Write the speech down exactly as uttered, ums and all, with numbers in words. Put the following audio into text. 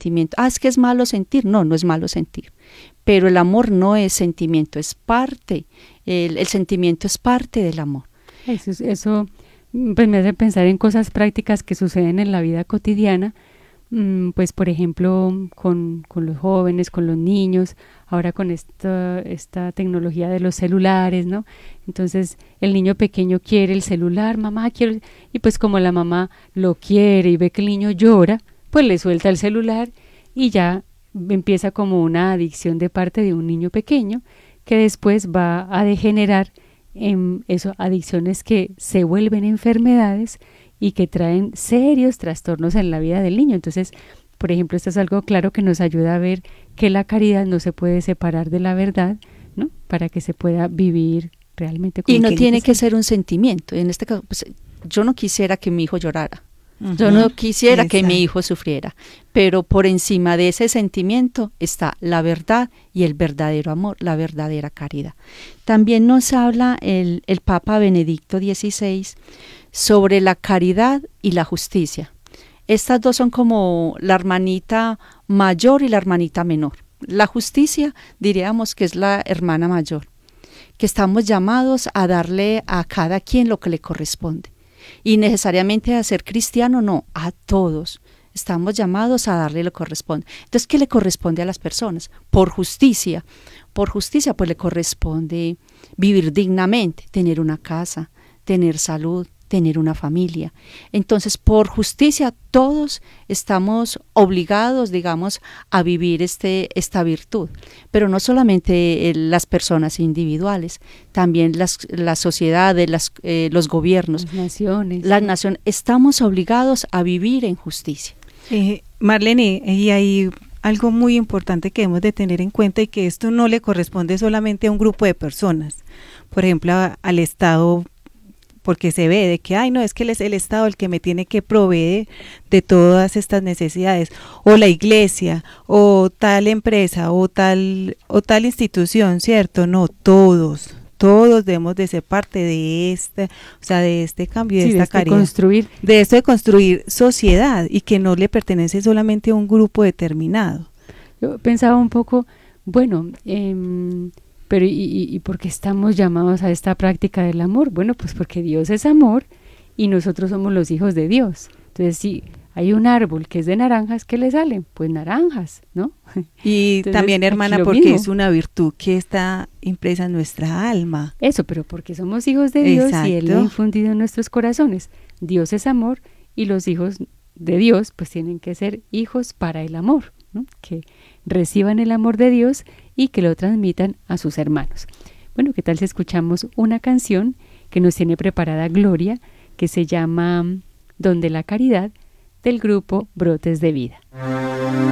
sentimiento. Ah, es que es malo sentir. No, no es malo sentir. Pero el amor no es sentimiento, es parte. El, el sentimiento es parte del amor. Eso, eso pues me hace pensar en cosas prácticas que suceden en la vida cotidiana. Pues por ejemplo con, con los jóvenes, con los niños, ahora con esta, esta tecnología de los celulares, ¿no? Entonces el niño pequeño quiere el celular, mamá quiero, y pues como la mamá lo quiere y ve que el niño llora, pues le suelta el celular y ya empieza como una adicción de parte de un niño pequeño que después va a degenerar en eso, adicciones que se vuelven enfermedades y que traen serios trastornos en la vida del niño. Entonces, por ejemplo, esto es algo claro que nos ayuda a ver que la caridad no se puede separar de la verdad, ¿no? Para que se pueda vivir realmente como y no tiene que ser ser un sentimiento. En este caso, pues, yo no quisiera que mi hijo llorara, uh-huh. yo no quisiera Exacto. que mi hijo sufriera, pero por encima de ese sentimiento está la verdad y el verdadero amor, la verdadera caridad. También nos habla el, el Papa Benedicto dieciséis sobre la caridad y la justicia. Estas dos son como la hermanita mayor y la hermanita menor. La justicia, diríamos que es la hermana mayor, que estamos llamados a darle a cada quien lo que le corresponde. Y necesariamente a ser cristiano, no, a todos. Estamos llamados a darle lo que corresponde. Entonces, ¿qué le corresponde a las personas? Por justicia. Por justicia, pues le corresponde vivir dignamente, tener una casa, tener salud, tener una familia. Entonces, por justicia, todos estamos obligados, digamos, a vivir este, esta virtud. Pero no solamente eh, las personas individuales, también las, las sociedades, las, eh, los gobiernos, las naciones. Las naciones, estamos obligados a vivir en justicia. Eh, Marlene, y hay algo muy importante que debemos de tener en cuenta y que esto no le corresponde solamente a un grupo de personas, por ejemplo, a, al Estado, porque se ve de que, ay, no, es que es el Estado el que me tiene que proveer de todas estas necesidades, o la iglesia, o tal empresa, o tal, o tal institución, ¿cierto? No, todos, todos debemos de ser parte de este, o sea, de este cambio, de sí, esta de este caridad, construir. de esto de construir sociedad y que no le pertenece solamente a un grupo determinado. Yo pensaba un poco, bueno, eh, pero ¿y, y, y por qué estamos llamados a esta práctica del amor? Bueno, pues porque Dios es amor y nosotros somos los hijos de Dios. Entonces, si hay un árbol que es de naranjas, ¿qué le salen? Pues naranjas, ¿no? Y Entonces, también, hermana, porque mismo. es una virtud que está impresa en nuestra alma. Eso, pero porque somos hijos de Dios Exacto. y Él lo ha infundido en nuestros corazones. Dios es amor y los hijos de Dios pues tienen que ser hijos para el amor, ¿no? Que reciban el amor de Dios y que lo transmitan a sus hermanos. Bueno, ¿qué tal si escuchamos una canción que nos tiene preparada Gloria, que se llama Donde la Caridad, del grupo Brotes de Vida?